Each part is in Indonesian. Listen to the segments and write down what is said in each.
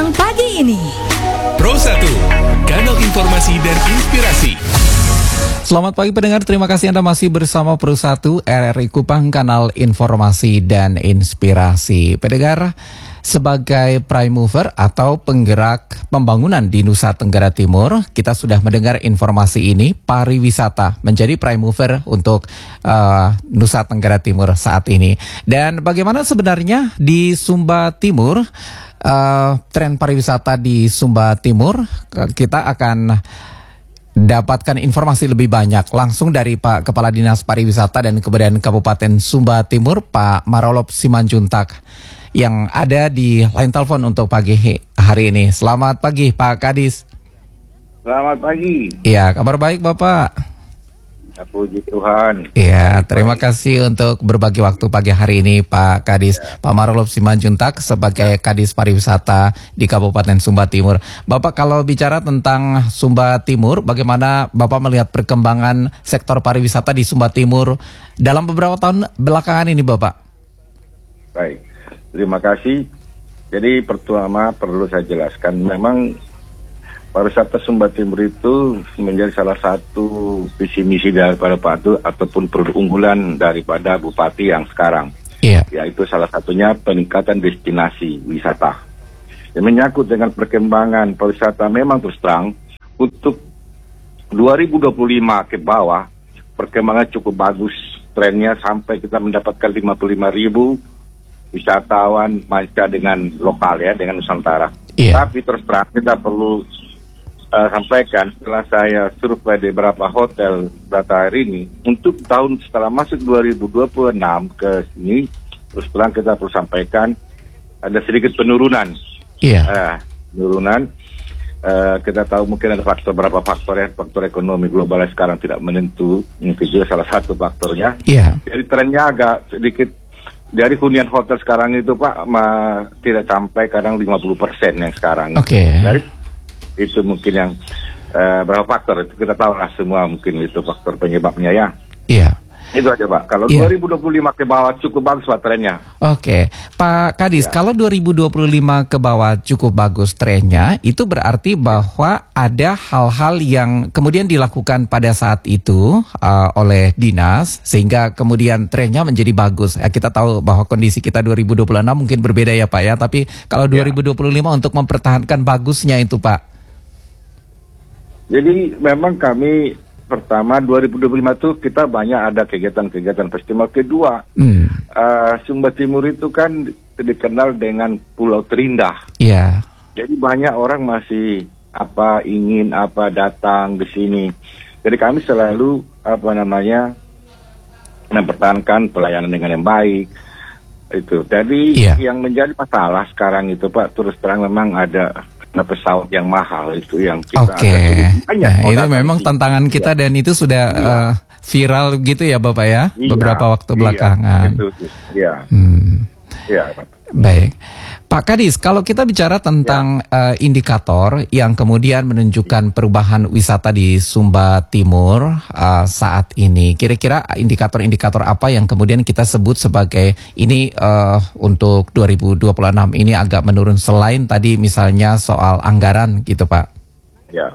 Kupang pagi ini. Pro 1, kanal informasi dan inspirasi. Selamat pagi pendengar, terima kasih Anda masih bersama Pro 1 RRI Kupang, kanal informasi dan inspirasi. Pendengar, sebagai prime mover atau penggerak pembangunan di Nusa Tenggara Timur, kita sudah mendengar informasi ini, pariwisata menjadi prime mover untuk Nusa Tenggara Timur saat ini. Dan bagaimana sebenarnya di Sumba Timur, tren pariwisata di Sumba Timur, kita akan dapatkan informasi lebih banyak langsung dari Pak Kepala Dinas Pariwisata dan Kebudayaan Kabupaten Sumba Timur, Pak Marolop Simanjuntak, yang ada di line telepon untuk pagi hari ini. Selamat pagi Pak Kadis. Selamat pagi. Iya, kabar baik Bapak. Puji Tuhan. Iya, terima kasih untuk berbagi waktu pagi hari ini Pak Kadis. Pak Marolop Simanjuntak sebagai Kadis Pariwisata di Kabupaten Sumba Timur. Bapak, kalau bicara tentang Sumba Timur, bagaimana Bapak melihat perkembangan sektor pariwisata di Sumba Timur dalam beberapa tahun belakangan ini Bapak? Baik, terima kasih. Jadi pertama perlu saya jelaskan, memang pariwisata Sumba Timur itu menjadi salah satu visi misi daripada Pak Atu ataupun produk unggulan daripada Bupati yang sekarang. Iya. Yaitu salah satunya peningkatan destinasi wisata. Yang menyangkut dengan perkembangan pariwisata memang terus terang untuk 2025 ke bawah perkembangan cukup bagus. Trennya sampai kita mendapatkan 55.000 wisatawan manca dengan lokal ya, dengan Nusantara. Iya. Tapi terus terang kita perlu sampaikan setelah saya survei di beberapa hotel data hari ini, untuk tahun setelah masuk 2026 ke sini, terus terang kita perlu sampaikan ada sedikit penurunan. Iya. Penurunan. Kita tahu mungkin ada beberapa faktor ya, faktor ekonomi global sekarang tidak menentu, mungkin juga salah satu faktornya. Iya. Jadi trennya agak sedikit dari hunian hotel sekarang itu Pak tidak sampai kadang 50% yang sekarang. Oke. Dari itu mungkin yang berapa faktor itu kita tahu lah semua, mungkin itu faktor penyebabnya ya. Iya. Itu aja Pak. Kalau 2025 ke bawah cukup bagus Pak trennya. Oke, Pak Kadis, kalau 2025 ke bawah cukup bagus trennya, itu berarti bahwa ada hal-hal yang kemudian dilakukan pada saat itu oleh dinas sehingga kemudian trennya menjadi bagus. Kita tahu bahwa kondisi kita 2026 mungkin berbeda ya Pak ya, tapi kalau 2025 untuk mempertahankan bagusnya itu Pak. Jadi memang kami pertama 2025 itu kita banyak ada kegiatan-kegiatan festival. Kedua, Sumba Timur itu kan dikenal dengan pulau terindah. Iya. Jadi banyak orang masih ingin datang ke sini. Jadi kami selalu mempertahankan pelayanan dengan yang baik. Itu. Jadi yang menjadi masalah sekarang itu Pak, terus terang memang ada pesawat yang mahal itu yang kita itu memang tantangan kita dan itu sudah viral gitu ya Bapak ya, beberapa waktu belakangan. Baik, Pak Kadis, kalau kita bicara tentang indikator yang kemudian menunjukkan perubahan wisata di Sumba Timur saat ini, kira-kira indikator-indikator apa yang kemudian kita sebut sebagai ini untuk 2026 ini agak menurun selain tadi misalnya soal anggaran gitu Pak? Ya.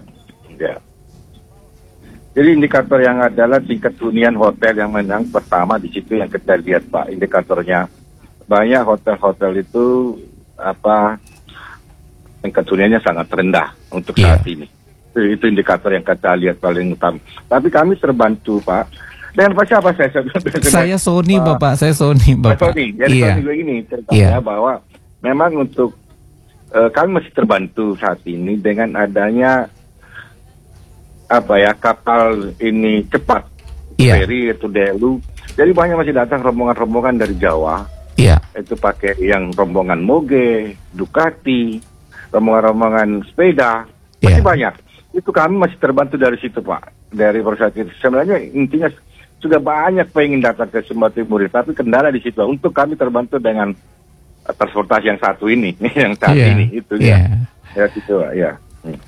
Jadi indikator yang adalah tingkat hunian hotel yang menang pertama di situ yang kita lihat Pak, indikatornya. Banyak hotel-hotel itu tingkat huniannya sangat rendah untuk saat ini. Itu indikator yang kita lihat paling utama. Tapi kami terbantu Pak. Dengan siapa saya Sony Bapak, saya Sony Bapak. Sony. Jadi Sony ini ceritanya bahwa memang untuk kami masih terbantu saat ini dengan adanya kapal ini cepat, ferry itu Delu. Jadi banyak masih datang rombongan-rombongan dari Jawa. Iya. Itu pakai yang rombongan Moge, Ducati, rombongan-rombongan sepeda, masih banyak. Itu kami masih terbantu dari situ Pak, dari perusahaan itu. Sebenarnya intinya sudah banyak pengen datang ke Sumba Timur, tapi kendala di situ. Untuk kami terbantu dengan transportasi yang satu ini, yang saat ini itu ya gitu ya.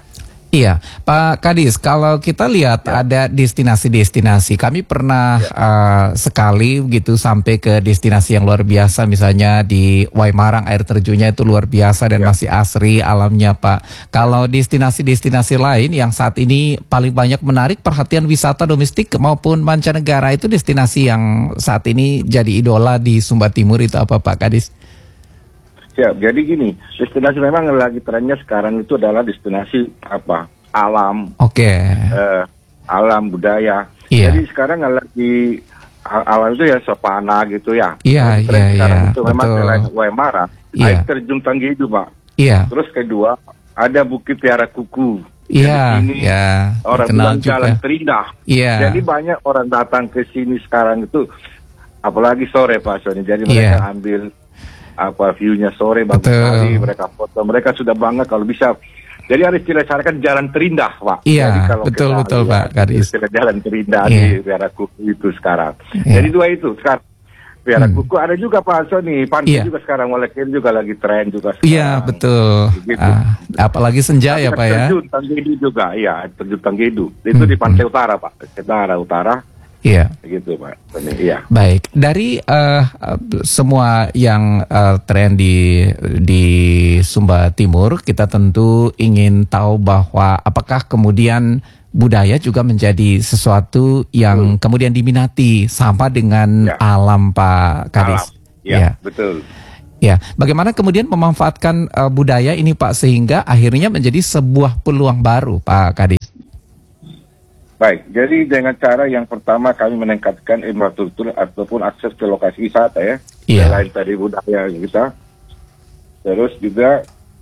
Iya, Pak Kadis, kalau kita lihat ada destinasi-destinasi, kami pernah sekali gitu sampai ke destinasi yang luar biasa, misalnya di Waimarang, air terjunnya itu luar biasa dan masih asri alamnya, Pak. Kalau destinasi-destinasi lain yang saat ini paling banyak menarik perhatian wisata domestik maupun mancanegara, itu destinasi yang saat ini jadi idola di Sumba Timur itu apa, Pak Kadis? Ya, jadi gini, destinasi memang lagi trennya sekarang itu adalah destinasi alam, alam budaya. Iya. Jadi sekarang lagi alam itu ya savana gitu ya. Iya, sekarang itu memang betul. selain Waimara, air terjun Tanggedu, Pak. Iya. Terus kedua ada Bukit Piara Kuku. Iya, Jadi ini orang kenal bilang jalan juga. terindah. Iya. Jadi banyak orang datang ke sini sekarang itu, apalagi sore Pak Sony. Jadi mereka ambil view-nya sore bagus sekali, mereka foto, mereka sudah bangga kalau bisa. Jadi harus dilaksanakan jalan terindah, Pak. Iya, jadi kalau betul Pak Kadis. Jalan terindah di Piara Kuku itu sekarang. Iya. Jadi dua itu sekarang. Piara Kuku ada juga Pak Sony, pantai juga sekarang, Walekin juga lagi tren juga sekarang. Iya, betul. Apalagi senja ya Pak ya. Terjun Tanggedu juga, iya, terjun Tanggedu. Itu di pantai utara, Pak. Utara. Iya. Gitu, Pak. Iya. Baik, dari semua yang tren di Sumba Timur, kita tentu ingin tahu bahwa apakah kemudian budaya juga menjadi sesuatu yang kemudian diminati sama dengan alam, Pak Kadis. Iya, betul. Ya, bagaimana kemudian memanfaatkan budaya ini, Pak, sehingga akhirnya menjadi sebuah peluang baru, Pak Kadis? Baik, jadi dengan cara yang pertama kami meningkatkan infrastruktur ataupun akses ke lokasi wisata ya. Selain tadi budaya kita. Terus juga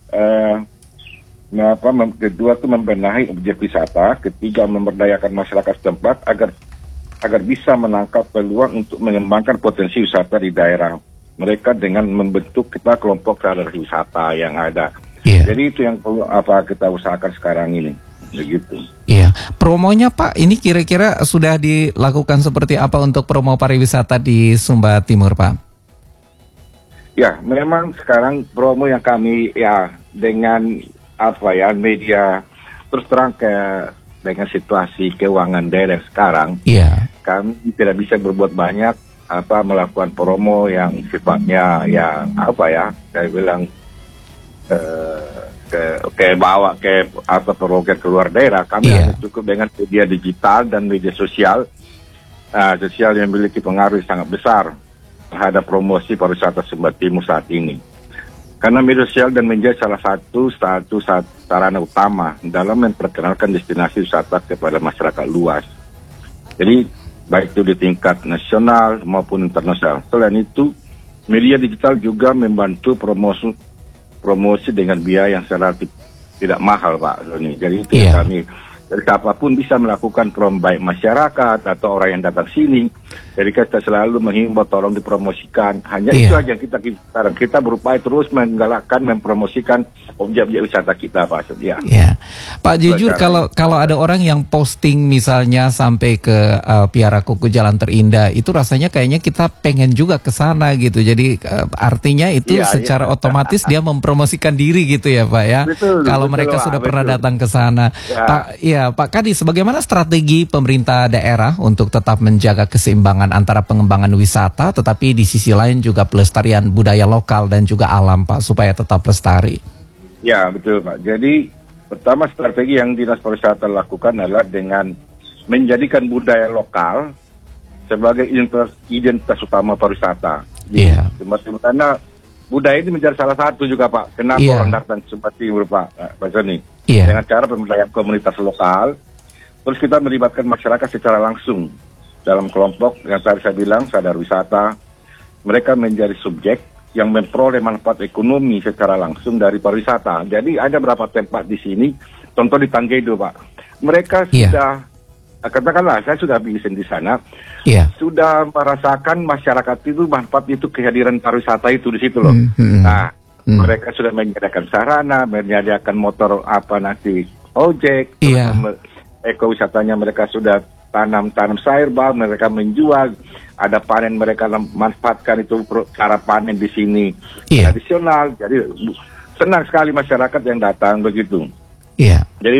kedua itu membenahi objek wisata, ketiga memberdayakan masyarakat setempat agar bisa menangkap peluang untuk mengembangkan potensi wisata di daerah mereka dengan membentuk kita kelompok sadar wisata yang ada. Jadi itu yang perlu kita usahakan sekarang ini. Begitu. Iya, promonya Pak, ini kira-kira sudah dilakukan seperti apa untuk promo pariwisata di Sumba Timur, Pak? Ya, memang sekarang promo yang kami dengan media terus terang dengan situasi keuangan daerah sekarang, kami tidak bisa berbuat banyak melakukan promo yang sifatnya saya bilang bawa ke program keluar daerah. Kami hanya cukup dengan media digital dan media sosial yang memiliki pengaruh sangat besar terhadap promosi pariwisata Sumba Timur saat ini. Karena media sosial dan media salah satu sarana utama dalam memperkenalkan destinasi wisata kepada masyarakat luas. Jadi baik itu di tingkat nasional maupun internasional. Selain itu, media digital juga membantu promosi dengan biaya yang relatif tidak mahal, Pak Doni. Jadi itu kami, dari siapapun bisa melakukan promo, baik masyarakat atau orang yang datang sini. Jadi kita selalu menghimbau tolong dipromosikan. Hanya itu aja yang kita berupaya terus menggalakkan, mempromosikan objek-objek wisata kita, Pak. Pak, jujur kalau ada orang yang posting misalnya sampai ke Piara Kuku Jalan Terindah, itu rasanya kayaknya kita pengen juga ke sana gitu. Jadi artinya itu secara otomatis dia mempromosikan diri gitu ya, Pak ya. Kalau mereka sudah pernah datang ke sana. Pak Kadis, bagaimana strategi pemerintah daerah untuk tetap menjaga keseimbangan antara pengembangan wisata tetapi di sisi lain juga pelestarian budaya lokal dan juga alam, Pak, supaya tetap lestari? Ya, betul, Pak. Jadi pertama strategi yang Dinas Pariwisata lakukan adalah dengan menjadikan budaya lokal sebagai identitas utama pariwisata. Karena budaya ini menjadi salah satu juga, Pak. Kenapa orang datang ke Sumba Timur, Pak Sony? Dengan cara pemberdayaan komunitas lokal, terus kita melibatkan masyarakat secara langsung dalam kelompok yang tadi saya bilang sadar wisata. Mereka menjadi subjek yang memperoleh manfaat ekonomi secara langsung dari pariwisata. Jadi ada beberapa tempat di sini, contoh di Tanggedu, Pak. Mereka sudah, katakanlah saya sudah bikin di sana, sudah merasakan masyarakat itu manfaat itu kehadiran pariwisata itu di situ loh. Mereka sudah menyediakan sarana, menyediakan motor ojek, ekowisatanya mereka sudah tanam sayur, mereka menjual, ada panen mereka manfaatkan itu cara panen di sini tradisional. Jadi senang sekali masyarakat yang datang begitu. Jadi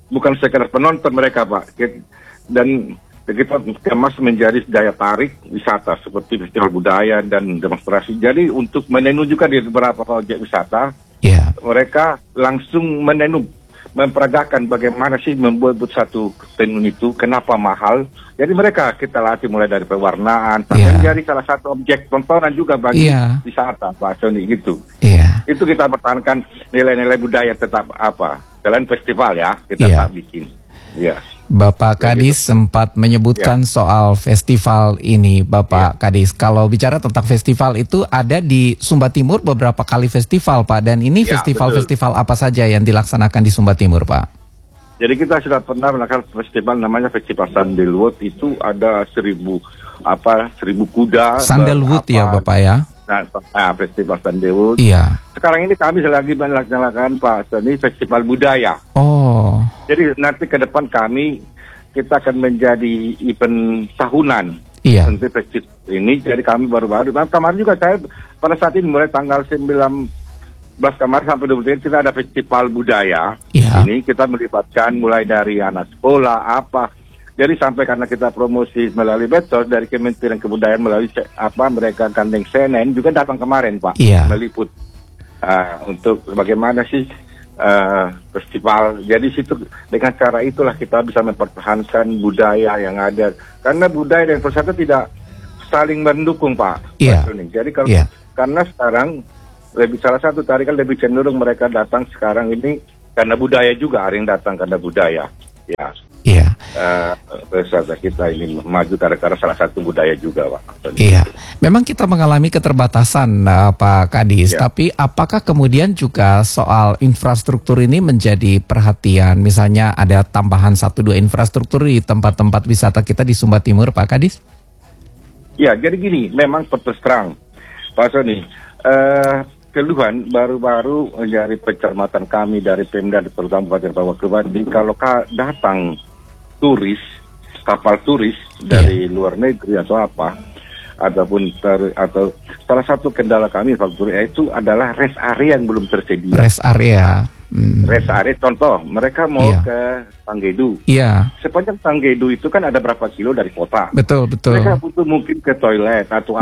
bukan sekedar penonton mereka, Pak. Dan kita kemas menjadi daya tarik wisata seperti festival budaya dan demonstrasi. Jadi untuk menenu juga di beberapa objek wisata, mereka langsung menenu, memperagakan bagaimana sih membuat satu tenun itu, kenapa mahal. Jadi mereka kita latih mulai dari pewarnaan sampai menjadi salah satu objek tontonan juga bagi wisata, Pak Sony gitu. Itu kita pertahankan nilai-nilai budaya tetap selain festival kita tak bikin. Bapak Kadis sempat menyebutkan soal festival ini, Bapak Kadis. Kalau bicara tentang festival itu ada di Sumba Timur beberapa kali festival, Pak. Dan ini festival-festival apa saja yang dilaksanakan di Sumba Timur, Pak? Jadi kita sudah pernah melakukan festival namanya Festival Sandalwood. Itu ada 1000 kuda. Sandalwood ya, Bapak ya? Festival Sandalwood. Sekarang ini kami lagi melaksanakan Pak Sony Festival Budaya. Jadi nanti ke depan kita akan menjadi event tahunan. Nanti festival ini. Jadi kami baru-baru. Kemarin juga saya pada saat ini mulai tanggal 19 kemarin sampai 23 kita ada festival budaya. Ini kita melibatkan mulai dari anak sekolah Jadi sampai karena kita promosi melalui medsos dari Kementerian Kebudayaan melalui mereka gandeng CNN juga datang kemarin, Pak, meliput untuk bagaimana sih festival. Jadi situ dengan cara itulah kita bisa mempertahankan budaya yang ada. Karena budaya dan pariwisata tidak saling mendukung, Pak. Jadi kalau karena sekarang salah satu tarikan lebih cenderung mereka datang sekarang ini karena budaya juga, ada yang datang karena budaya. Pariwisata kita ini maju karena salah satu budaya juga, Pak. Memang kita mengalami keterbatasan, Pak Kadis. Tapi apakah kemudian juga soal infrastruktur ini menjadi perhatian? Misalnya ada tambahan 1-2 infrastruktur di tempat-tempat wisata kita di Sumba Timur, Pak Kadis? Jadi gini, memang terus terang, Pak Sony, keluhan baru-baru dari pencermatan kami dari Pemda terutama Kabupaten Bawah kalau datang kapal turis dari luar negeri atau ataupun salah satu kendala kami faktor itu adalah rest area yang belum tersedia. Rest area contoh mereka mau ke Tanggedu. Sepanjang Tanggedu itu kan ada berapa kilo dari kota. Betul. Mereka butuh mungkin ke toilet atau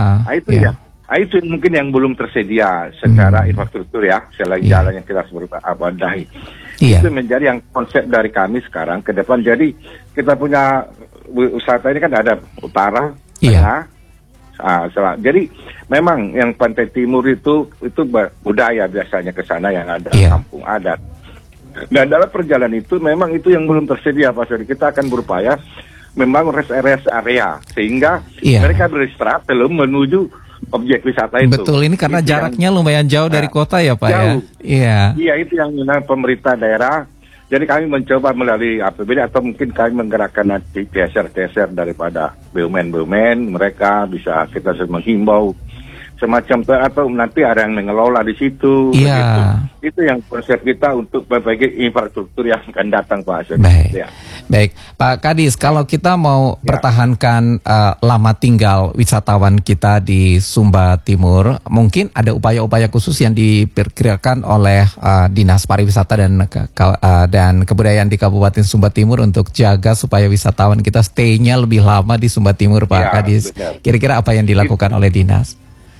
itu mungkin yang belum tersedia secara infrastruktur selain jalan yang kita sebut abadahi. Itu menjadi yang konsep dari kami sekarang ke depan. Jadi kita punya wisata ini kan ada utara, tengah. Jadi memang yang Pantai Timur itu budaya biasanya ke sana yang ada kampung adat. Dan dalam perjalanan itu memang itu yang belum tersedia, Pak Suri. Kita akan berupaya memang rest area sehingga mereka beristirahat sebelum menuju objek wisata itu. Betul, ini karena itu jaraknya lumayan jauh dari kota ya, Pak, jauh. ya? Itu yang pemerintah daerah. Jadi kami mencoba melalui APBD atau mungkin kami menggerakkan nanti TSR daripada BUMN, mereka bisa kita menghimbau semacam atau nanti ada yang mengelola di situ. Itu yang konsep kita untuk berbagai infrastruktur yang akan datang, Pak. Baik, Pak Kadis, kalau kita mau pertahankan lama tinggal wisatawan kita di Sumba Timur, mungkin ada upaya-upaya khusus yang diperkirakan oleh Dinas Pariwisata dan Kebudayaan di Kabupaten Sumba Timur untuk jaga supaya wisatawan kita stay-nya lebih lama di Sumba Timur, Pak Kadis. Kira-kira apa yang dilakukan oleh Dinas?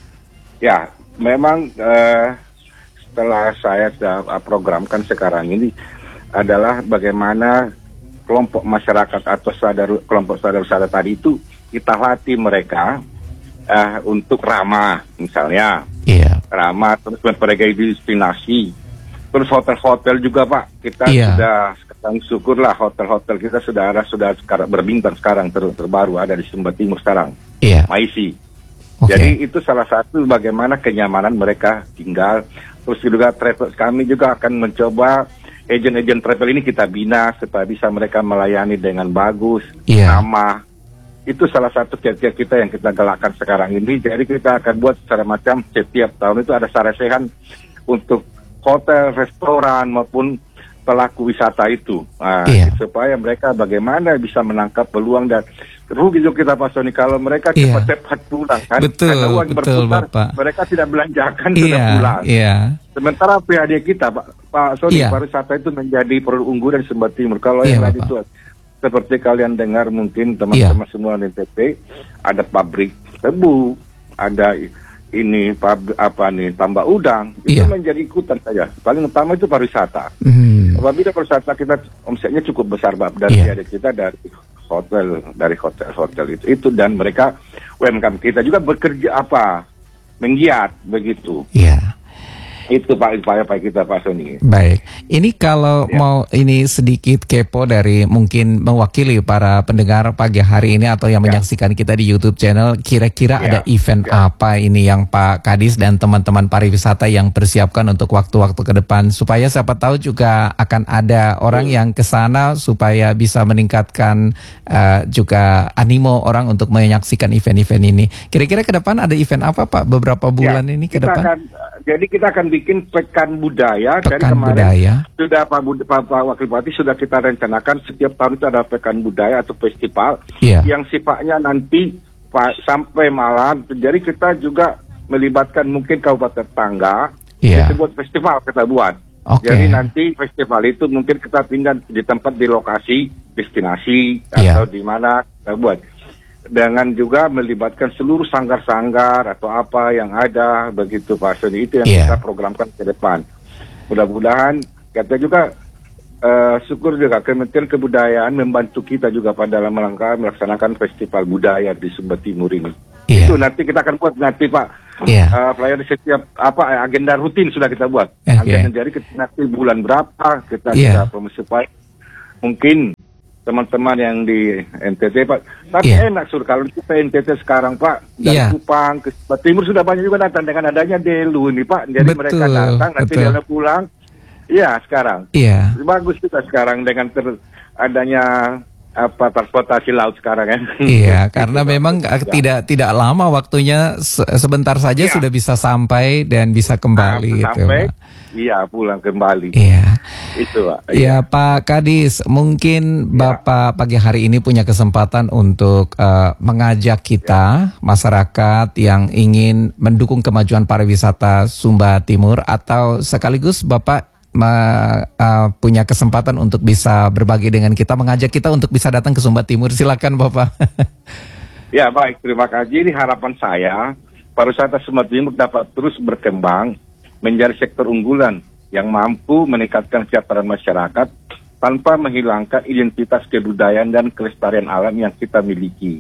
Memang setelah saya programkan sekarang ini adalah bagaimana kelompok masyarakat atau kelompok saudara-saudara tadi itu kita latih mereka untuk ramah, misalnya ramah, terus memperbaiki destinasi, terus hotel-hotel juga, Pak. Kita sudah sekarang syukurlah hotel-hotel kita sudah sekarang berbintang sekarang terbaru ada di Sumba Timur sekarang, Maisi. Jadi itu salah satu bagaimana kenyamanan mereka tinggal. Terus juga travel, kami juga akan mencoba agen-agen travel ini kita bina supaya bisa mereka melayani dengan bagus, ramah. Itu salah satu kiat-kiat kita yang kita galakkan sekarang ini. Jadi kita akan buat secara macam setiap tahun itu ada saresehan untuk hotel, restoran maupun pelaku wisata itu, supaya mereka bagaimana bisa menangkap peluang dan rugi juga kita Pak Sony kalau mereka cepat-cepat pulang kan. Betul, karena uang betul berputar, Bapak. mereka tidak belanjakan sudah pulang. Sementara PAD kita Pak Sony, pariwisata itu menjadi produk unggulan Sumba Timur. Kalau yang lain itu seperti kalian dengar mungkin teman-teman semua di NTT, ada pabrik tebu, ada ini tambah udang, itu menjadi ikutan saja. Paling utama itu pariwisata. Apabila pariwisata kita omsetnya cukup besar dari PAD kita dari hotel itu dan mereka UMKM kita juga bekerja menggiat begitu. Itu Pak upaya kita Pak Sony. Baik, ini kalau mau ini sedikit kepo dari mungkin mewakili para pendengar pagi hari ini atau yang menyaksikan kita di YouTube channel, kira-kira ada event apa ini yang Pak Kadis dan teman-teman pariwisata yang persiapkan untuk waktu-waktu ke depan supaya siapa tahu juga akan ada orang yang ke sana supaya bisa meningkatkan juga animo orang untuk menyaksikan event-event ini. Kira-kira ke depan ada event apa Pak beberapa bulan ini ke depan? Jadi kita akan bikin pekan budaya. Dari kemarin sudah Pak Wakil Bupati sudah kita rencanakan setiap tahun itu ada pekan budaya atau festival yang sifatnya nanti sampai malam. Jadi kita juga melibatkan mungkin kabupaten tetangga. Kita buat festival kita buat. Jadi nanti festival itu mungkin kita pindah di tempat di lokasi destinasi atau di mana kita buat. Dengan juga melibatkan seluruh sanggar-sanggar atau apa yang ada begitu Pak Sony, itu yang kita programkan ke depan. Mudah-mudahan kita juga syukur juga Kementerian Kebudayaan membantu kita juga pada dalam rangka melaksanakan festival budaya di Sumba Timur ini. Itu nanti kita akan buat nanti Pak. Pelayan setiap agenda rutin sudah kita buat. Agenda jadi nanti bulan berapa kita bisa promosi mungkin teman-teman yang di NTT Pak, tapi enak kalau kita NTT sekarang Pak, dari Kupang ke Timur sudah banyak juga datang dengan adanya Delu nih Pak, jadi mereka datang nanti dia pulang, sekarang, bagus kita sekarang dengan adanya transportasi laut sekarang ya. Karena memang tidak lama waktunya, sebentar saja sudah bisa sampai dan bisa kembali gitu. Sampai, pulang kembali. Itu Pak. Pak Kadis, mungkin Bapak pagi hari ini punya kesempatan untuk mengajak kita masyarakat yang ingin mendukung kemajuan pariwisata Sumba Timur atau sekaligus Bapak punya kesempatan untuk bisa berbagi dengan kita, mengajak kita untuk bisa datang ke Sumba Timur. Silakan Bapak. Baik, terima kasih. Ini harapan saya pariwisata Sumba Timur dapat terus berkembang menjadi sektor unggulan yang mampu meningkatkan kesejahteraan masyarakat tanpa menghilangkan identitas kebudayaan dan kelestarian alam yang kita miliki.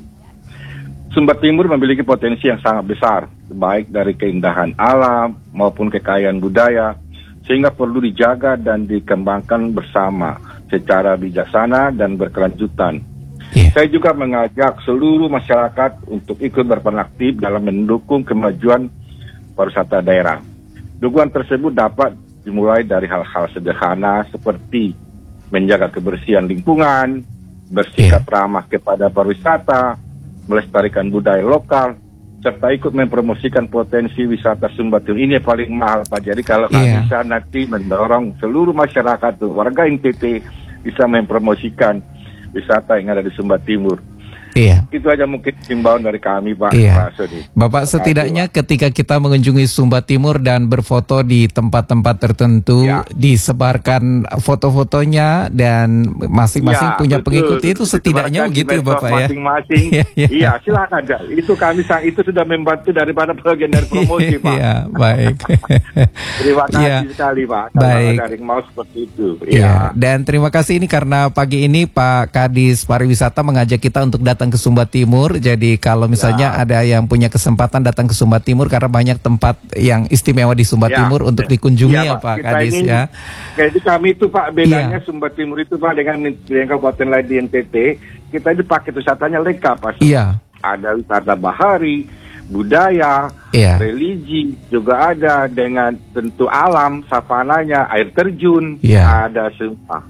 Sumba Timur memiliki potensi yang sangat besar, baik dari keindahan alam maupun kekayaan budaya, sehingga perlu dijaga dan dikembangkan bersama secara bijaksana dan berkelanjutan. Saya juga mengajak seluruh masyarakat untuk ikut berperan aktif dalam mendukung kemajuan pariwisata daerah. Dukungan tersebut dapat dimulai dari hal-hal sederhana seperti menjaga kebersihan lingkungan, bersikap ramah kepada pariwisata, melestarikan budaya lokal, serta ikut mempromosikan potensi wisata Sumba Timur. Ini yang paling mahal Pak. Jadi kalau bisa nanti mendorong seluruh masyarakat, warga NTT bisa mempromosikan wisata yang ada di Sumba Timur. Itu aja mungkin himbauan dari kami Pak. Pak Sony. Bapak, setidaknya ketika kita mengunjungi Sumba Timur dan berfoto di tempat-tempat tertentu, disebarkan foto-fotonya dan masing-masing punya pengikuti, itu setidaknya begitu Bapak ya. Masing-masing. Silakan aja. Itu kami itu sudah membantu daripada bagian dari promosi Pak. Baik. Terima kasih sekali Pak. Baik. Dari mau seperti itu. Dan terima kasih ini karena pagi ini Pak Kadis Pariwisata mengajak kita untuk datang ke Sumba Timur. Jadi kalau misalnya ada yang punya kesempatan datang ke Sumba Timur, karena banyak tempat yang istimewa di Sumba Timur untuk dikunjungi Pak Kadis ya. Jadi kami itu Pak, bedanya Sumba Timur itu Pak dengan kabupaten lain di NTT, kita itu paket wisatanya lengkap Pak. Ada wisata bahari, budaya, religi, juga ada dengan tentu alam, savananya, air terjun, ada semua.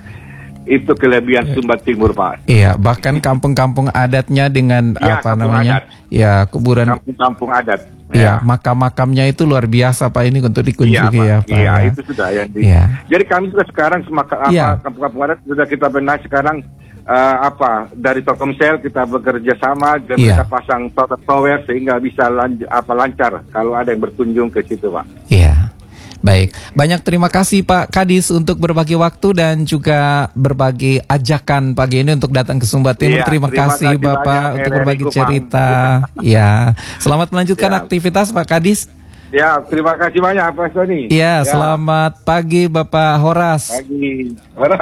Itu kelebihan Sumba Timur Pak. Bahkan kampung-kampung adatnya dengan kuburan kampung adat. Makam-makamnya itu luar biasa Pak, ini untuk dikunjungi Pak. Itu sudah yang Jadi kami juga sekarang kampung-kampung adat sudah kita benahi sekarang dari Telkomsel kita bekerja sama dan Iya. kita pasang tower sehingga bisa lancar kalau ada yang berkunjung ke situ, Pak. Iya. Baik, banyak terima kasih Pak Kadis untuk berbagi waktu dan juga berbagi ajakan pagi ini untuk datang ke Sumba Timur. Iya, Terima kasih Bapak banyak, untuk RRI berbagi Kupang. cerita. Ya, selamat melanjutkan Ya. aktivitas Pak Kadis. Ya, terima kasih banyak Pak Sony. Ya, selamat pagi Bapak Horas. Pagi.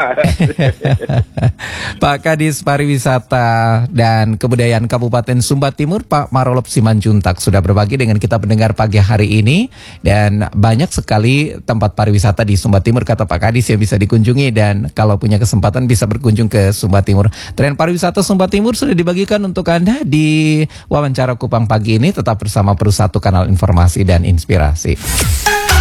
Pak Kadis Pariwisata dan Kebudayaan Kabupaten Sumba Timur, Pak Marolop Simanjuntak sudah berbagi dengan kita pendengar pagi hari ini. Dan banyak sekali tempat pariwisata di Sumba Timur, kata Pak Kadis, yang bisa dikunjungi. Dan kalau punya kesempatan bisa berkunjung ke Sumba Timur. Tren pariwisata Sumba Timur sudah dibagikan untuk Anda di Wawancara Kupang pagi ini. Tetap bersama Peru 1 Kanal Informasi dan Inspirasi.